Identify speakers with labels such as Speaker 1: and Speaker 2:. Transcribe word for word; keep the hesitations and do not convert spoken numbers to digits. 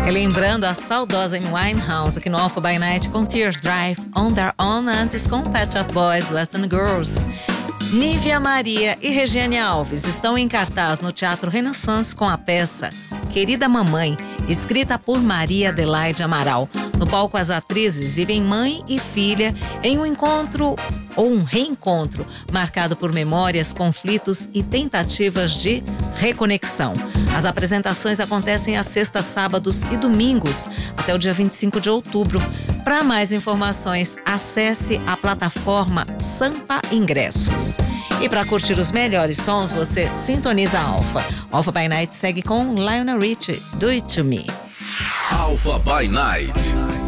Speaker 1: Relembrando a saudosa Amy Winehouse aqui no Alpha by Night com Tears Drive, On Their Own, antes com Pet Shop Boys, Western Girls. Nívia Maria e Regiane Alves estão em cartaz no Teatro Renaissance com a peça Querida Mamãe, escrita por Maria Adelaide Amaral. No palco, as atrizes vivem mãe e filha em um encontro ou um reencontro marcado por memórias, conflitos e tentativas de reconexão. As apresentações acontecem às sextas, sábados e domingos até o dia vinte e cinco de outubro. Para mais informações, acesse a plataforma Sampa Ingressos. E para curtir os melhores sons, você sintoniza a Alpha. Alpha by Night segue com Lionel Richie, Do It To Me.
Speaker 2: Alpha by Night.